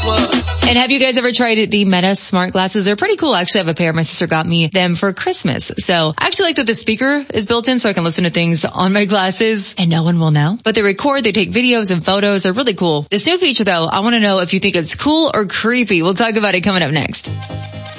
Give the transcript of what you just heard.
And have you guys ever tried the Meta smart glasses? They're pretty cool. Actually, I have a pair. My sister got me them for Christmas. So I actually like that the speaker is built in so I can listen to things on my glasses and no one will know. But they record, they take videos and photos. They're really cool. This new feature though, I want to know if you think it's cool or creepy. We'll talk about it coming up next.